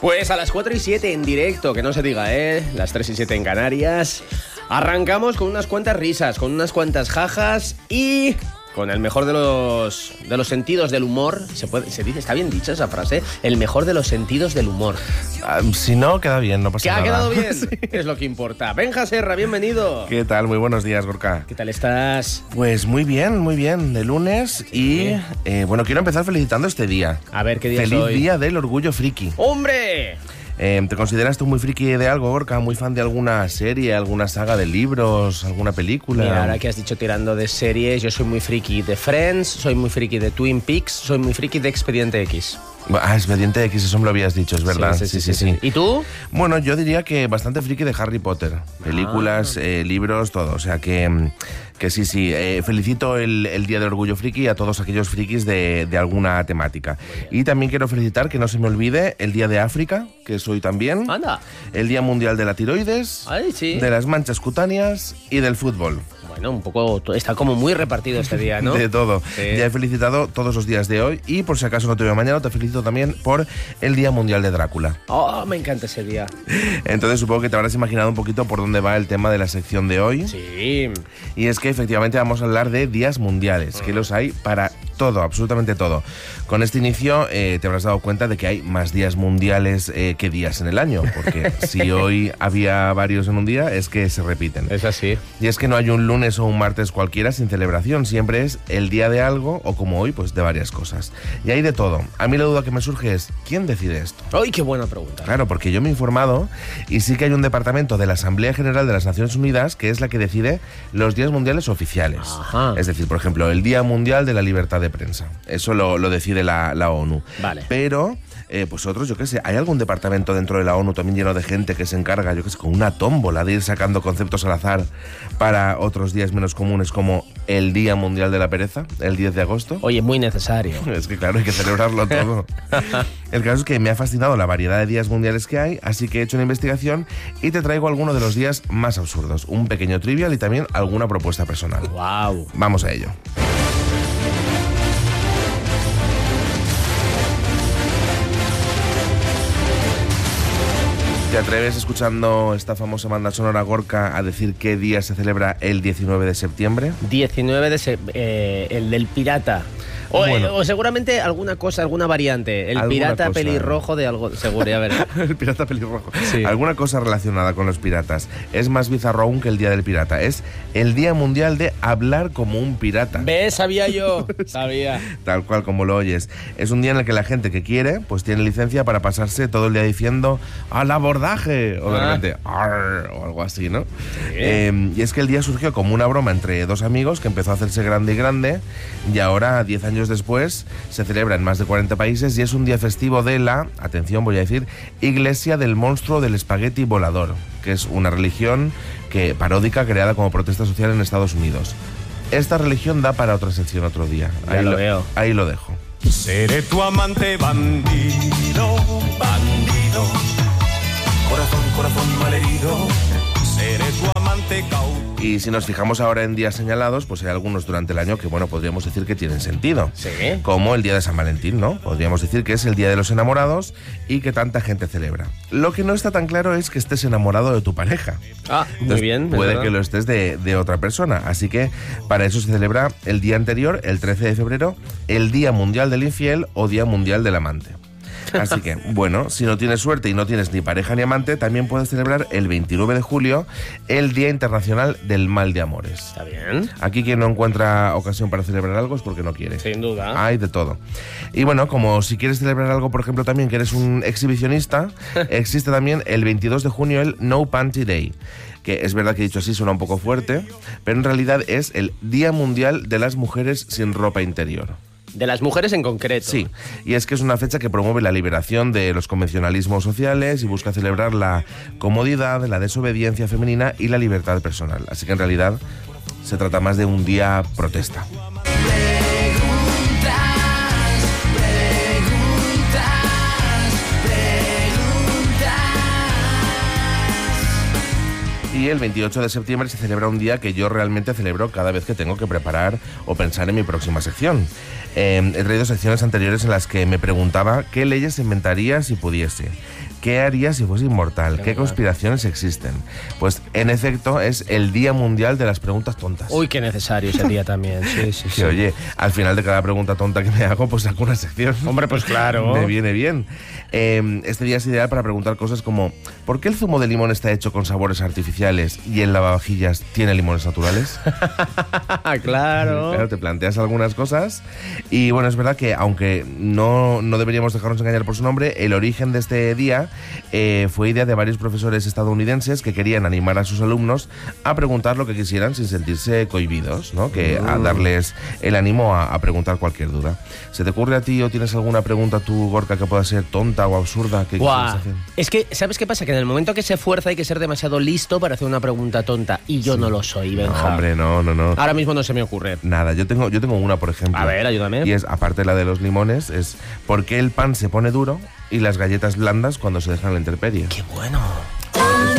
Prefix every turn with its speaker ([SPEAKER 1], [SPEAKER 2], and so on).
[SPEAKER 1] Pues a las 4:07 en directo, que no se diga, las 3:07 en Canarias. Arrancamos con unas cuantas risas, con unas cuantas jajas y con el mejor de los sentidos del humor. Se dice, está bien dicha esa frase, el mejor de los sentidos del humor.
[SPEAKER 2] Si no, queda bien, no pasa nada.
[SPEAKER 1] ¿Que ha quedado bien?
[SPEAKER 2] Sí.
[SPEAKER 1] Es lo que importa. Benja Serra, bienvenido.
[SPEAKER 2] ¿Qué tal? Muy buenos días, Gorka.
[SPEAKER 1] ¿Qué tal estás?
[SPEAKER 2] Pues muy bien, de lunes.
[SPEAKER 1] Sí.
[SPEAKER 2] Y bueno, quiero empezar felicitando este día.
[SPEAKER 1] A ver, ¿qué día es
[SPEAKER 2] Feliz
[SPEAKER 1] hoy?
[SPEAKER 2] Día del Orgullo Friki.
[SPEAKER 1] ¡Hombre!
[SPEAKER 2] ¿Te consideras tú muy friki de algo, Gorka? ¿Muy fan de alguna serie, alguna saga de libros, alguna película?
[SPEAKER 1] Mira, ahora que has dicho tirando de series, yo soy muy friki de Friends, soy muy friki de Twin Peaks, soy muy friki de Expediente X.
[SPEAKER 2] Expediente X, eso me lo habías dicho, es verdad.
[SPEAKER 1] Sí. ¿Y tú?
[SPEAKER 2] Bueno, yo diría que bastante friki de Harry Potter. Películas, libros, todo. O sea que sí. Felicito el Día del Orgullo Friki a todos aquellos frikis de alguna temática. Y también quiero felicitar, que no se me olvide, el Día de África, que soy también.
[SPEAKER 1] Anda.
[SPEAKER 2] El Día Mundial de la Tiroides.
[SPEAKER 1] Ay, sí.
[SPEAKER 2] De las manchas cutáneas y del fútbol.
[SPEAKER 1] Bueno, un poco, está como muy repartido este día, ¿no?
[SPEAKER 2] De todo.
[SPEAKER 1] Sí.
[SPEAKER 2] Ya he felicitado todos los días de hoy y por si acaso no te veo mañana, te felicito también por el Día Mundial de Drácula.
[SPEAKER 1] Oh, me encanta ese día.
[SPEAKER 2] Entonces supongo que te habrás imaginado un poquito por dónde va el tema de la sección de hoy.
[SPEAKER 1] Sí.
[SPEAKER 2] Y es que efectivamente vamos a hablar de días mundiales, que los hay para todo, absolutamente todo. Con este inicio te habrás dado cuenta de que hay más días mundiales que días en el año, porque si hoy había varios en un día, es que se repiten.
[SPEAKER 1] Es así.
[SPEAKER 2] Y es que no hay un lunes o un martes cualquiera sin celebración, siempre es el día de algo o como hoy, pues de varias cosas. Y hay de todo. A mí la duda que me surge es, ¿quién decide esto?
[SPEAKER 1] ¡Ay, qué buena pregunta!
[SPEAKER 2] Claro, porque yo me he informado y sí que hay un departamento de la Asamblea General de las Naciones Unidas que es la que decide los días mundiales oficiales.
[SPEAKER 1] Ajá.
[SPEAKER 2] Es decir, por ejemplo, el Día Mundial de la Libertad de Prensa. Eso lo decide la ONU.
[SPEAKER 1] Vale.
[SPEAKER 2] Pero pues otros, yo qué sé, ¿hay algún departamento dentro de la ONU también lleno de gente que se encarga, yo qué sé, con una tómbola de ir sacando conceptos al azar para otros días menos comunes como el Día Mundial de la Pereza, el 10 de agosto?
[SPEAKER 1] Oye, muy necesario.
[SPEAKER 2] Es que claro, hay que celebrarlo todo. El caso es que me ha fascinado la variedad de días mundiales que hay, así que he hecho una investigación y te traigo algunos de los días más absurdos, un pequeño trivial y también alguna propuesta personal.
[SPEAKER 1] ¡Wow!
[SPEAKER 2] Vamos a ello. ¿Te atreves, escuchando esta famosa banda sonora, Gorka, a decir qué día se celebra el 19 de septiembre?
[SPEAKER 1] 19 el del pirata. O seguramente alguna cosa, alguna variante. El pirata pelirrojo de algo, seguro, ya verás.
[SPEAKER 2] El pirata pelirrojo.
[SPEAKER 1] Sí.
[SPEAKER 2] Alguna cosa relacionada con los piratas. Es más bizarro aún que el Día del Pirata. Es el Día Mundial de Hablar como un pirata.
[SPEAKER 1] ¿Ves? Sabía yo. Sabía.
[SPEAKER 2] Tal cual como lo oyes. Es un día en el que la gente que quiere, pues tiene licencia para pasarse todo el día diciendo ¡al abordaje! O de repente ¡arr! O algo así, ¿no? Sí. Y es que el día surgió como una broma entre dos amigos que empezó a hacerse grande y grande, y ahora, 10 años después, se celebra en más de 40 países y es un día festivo de la, atención voy a decir, Iglesia del Monstruo del Espagueti Volador, que es una religión paródica creada como protesta social en Estados Unidos. Esta religión da para otra sección otro día.
[SPEAKER 1] Ya lo veo.
[SPEAKER 2] Ahí lo dejo.
[SPEAKER 3] Seré tu amante bandido, bandido, corazón malherido, seré tu amante cautivo.
[SPEAKER 2] Y si nos fijamos ahora en días señalados, pues hay algunos durante el año que, bueno, podríamos decir que tienen sentido.
[SPEAKER 1] Sí.
[SPEAKER 2] Como el día de San Valentín, ¿no? Podríamos decir que es el día de los enamorados y que tanta gente celebra. Lo que no está tan claro es que estés enamorado de tu pareja.
[SPEAKER 1] Ah, muy
[SPEAKER 2] Entonces,
[SPEAKER 1] bien.
[SPEAKER 2] puede que lo estés de otra persona. Así que para eso se celebra el día anterior, el 13 de febrero, el Día Mundial del Infiel o Día Mundial del Amante. Así que, bueno, si no tienes suerte y no tienes ni pareja ni amante, también puedes celebrar el 29 de julio el Día Internacional del Mal de Amores.
[SPEAKER 1] Está bien.
[SPEAKER 2] Aquí quien no encuentra ocasión para celebrar algo es porque no quiere.
[SPEAKER 1] Sin duda.
[SPEAKER 2] Hay de todo. Y bueno, como si quieres celebrar algo, por ejemplo, también que eres un exhibicionista, existe también el 22 de junio el No Panty Day, que es verdad que dicho así suena un poco fuerte, pero en realidad es el Día Mundial de las Mujeres sin Ropa Interior.
[SPEAKER 1] De las mujeres en concreto.
[SPEAKER 2] Sí, y es que es una fecha que promueve la liberación de los convencionalismos sociales y busca celebrar la comodidad, la desobediencia femenina y la libertad personal. Así que en realidad se trata más de un día protesta. Y el 28 de septiembre se celebra un día que yo realmente celebro cada vez que tengo que preparar o pensar en mi próxima sección. He traído secciones anteriores en las que me preguntaba qué leyes inventaría si pudiese, ¿qué harías si fuese inmortal? ¿Qué conspiraciones existen? Pues en efecto es el Día Mundial de las Preguntas Tontas.
[SPEAKER 1] Uy, qué necesario ese día también. Sí.
[SPEAKER 2] Que oye, al final de cada pregunta tonta que me hago, pues saco una sección.
[SPEAKER 1] Hombre, pues claro.
[SPEAKER 2] Me viene bien. Este día es ideal para preguntar cosas como ¿por qué el zumo de limón está hecho con sabores artificiales y el lavavajillas tiene limones naturales?
[SPEAKER 1] Claro,
[SPEAKER 2] te planteas algunas cosas. Y bueno, es verdad que aunque no deberíamos dejarnos engañar por su nombre, el origen de este día fue idea de varios profesores estadounidenses que querían animar a sus alumnos a preguntar lo que quisieran sin sentirse cohibidos, ¿no? Que a darles el ánimo a preguntar cualquier duda. ¿Se te ocurre a ti o tienes alguna pregunta tú, Gorka, que pueda ser tonta o absurda? Que
[SPEAKER 1] es que, ¿sabes qué pasa? Que en el momento que se fuerza hay que ser demasiado listo para hacer una pregunta tonta. Y yo no lo soy, Benja.
[SPEAKER 2] No, hombre, no.
[SPEAKER 1] Ahora mismo no se me ocurre.
[SPEAKER 2] Nada, yo tengo una, por ejemplo.
[SPEAKER 1] A ver, ayúdame.
[SPEAKER 2] Y es, aparte de la de los limones, es ¿por qué el pan se pone duro y las galletas blandas cuando se dejan a la intemperie?
[SPEAKER 1] ¡Qué bueno!